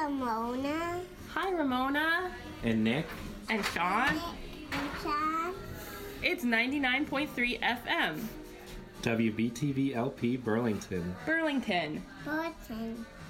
Ramona. Hi, Ramona. And Nick. And Sean. And Sean. It's 99.3 FM. WBTV LP Burlington. Burlington. Burton.